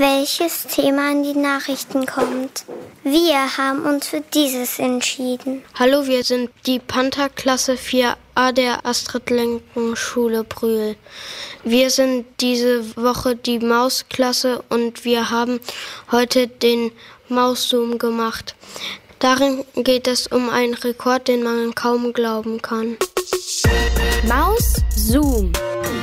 welches Thema in die Nachrichten kommt. Wir haben uns für dieses entschieden. Hallo, wir sind die Panther-Klasse 4a der Astrid-Lenken-Schule Brühl. Wir sind diese Woche die Maus-Klasse und wir haben heute den Maus-Zoom gemacht. Darin geht es um einen Rekord, den man kaum glauben kann. Maus-Zoom.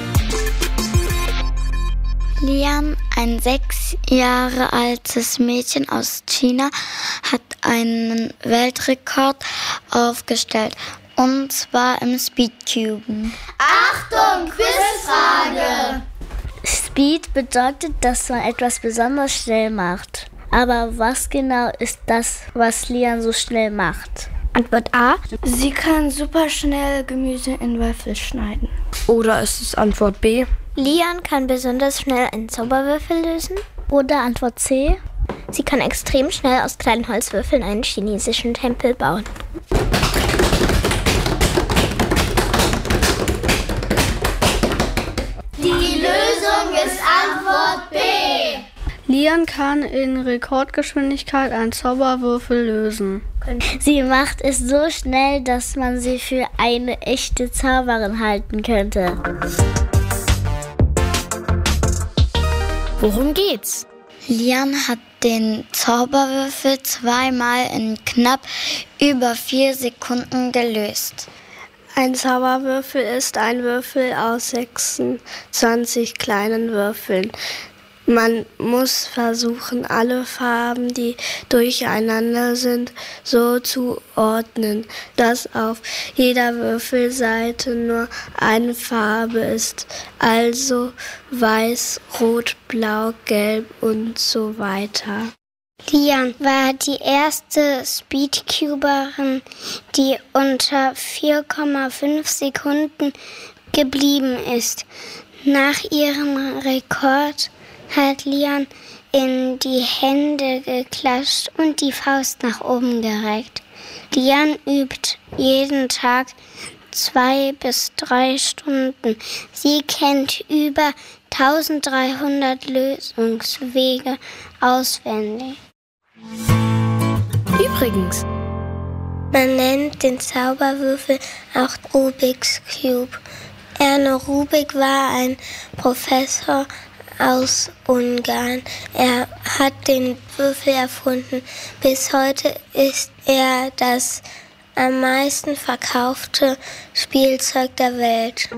Lian, ein 6 Jahre altes Mädchen aus China, hat einen Weltrekord aufgestellt. Und zwar im Speedcuben. Achtung, Quizfrage! Speed bedeutet, dass man etwas besonders schnell macht. Aber was genau ist das, was Lian so schnell macht? Antwort A. Sie kann super schnell Gemüse in Würfel schneiden. Oder ist es Antwort B? Lian kann besonders schnell einen Zauberwürfel lösen. Oder Antwort C? Sie kann extrem schnell aus kleinen Holzwürfeln einen chinesischen Tempel bauen. Die Lösung ist Antwort B. Lian kann in Rekordgeschwindigkeit einen Zauberwürfel lösen. Sie macht es so schnell, dass man sie für eine echte Zauberin halten könnte. Worum geht's? Lian hat den Zauberwürfel 2-mal in knapp über 4 Sekunden gelöst. Ein Zauberwürfel ist ein Würfel aus 26 kleinen Würfeln. Man muss versuchen, alle Farben, die durcheinander sind, so zu ordnen, dass auf jeder Würfelseite nur eine Farbe ist. Also weiß, rot, blau, gelb und so weiter. Lian war die erste Speedcuberin, die unter 4,5 Sekunden geblieben ist. Nach ihrem Rekord hat Lian in die Hände geklatscht und die Faust nach oben gereckt. Lian übt jeden Tag 2 bis 3 Stunden. Sie kennt über 1300 Lösungswege auswendig. Übrigens, Man nennt den Zauberwürfel auch Rubik's Cube. Erno Rubik war ein Professor aus Ungarn. Er hat den Würfel erfunden. Bis heute ist er das am meisten verkaufte Spielzeug der Welt.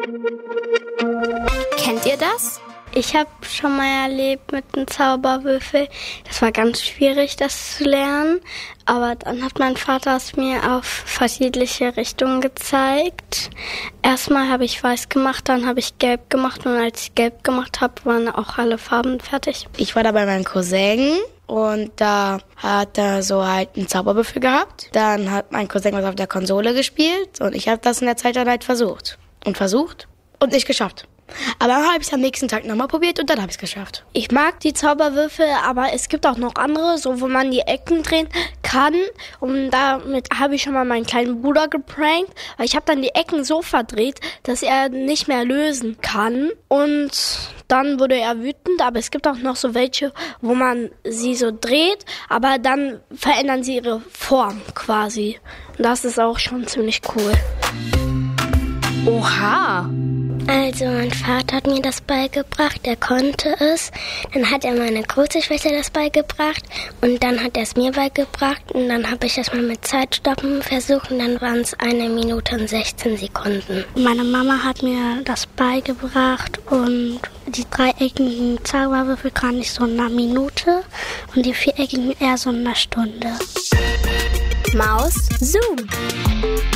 kennt ihr das? Ich habe schon mal erlebt mit einem Zauberwürfel. Das war ganz schwierig, das zu lernen. Aber dann hat mein Vater es mir auf verschiedene Richtungen gezeigt. Erstmal habe ich weiß gemacht, dann habe ich gelb gemacht. Und als ich gelb gemacht habe, waren auch alle Farben fertig. Ich war da bei meinem Cousin und da hat er so halt einen Zauberwürfel gehabt. Dann hat mein Cousin was auf der Konsole gespielt und ich habe das in der Zeit dann halt versucht. Und nicht geschafft. Aber dann habe ich es am nächsten Tag nochmal probiert und dann habe ich es geschafft. Ich mag die Zauberwürfel, aber es gibt auch noch andere, so wo man die Ecken drehen kann. Und damit habe ich schon mal meinen kleinen Bruder geprankt. Weil ich habe dann die Ecken so verdreht, dass er nicht mehr lösen kann. Und dann wurde er wütend. Aber es gibt auch noch so welche, wo man sie so dreht, aber dann verändern sie ihre Form quasi. Und das ist auch schon ziemlich cool. Oha! Also mein Vater hat mir das beigebracht, er konnte es. Dann hat er meiner große Schwester das beigebracht und dann hat er es mir beigebracht und dann habe ich das mal mit Zeitstoppen versucht und dann waren es 1 Minute und 16 Sekunden. Meine Mama hat mir das beigebracht und die dreieckigen Zauberwürfel kann ich so in einer Minute und die viereckigen eher so in einer Stunde. Maus Zoom.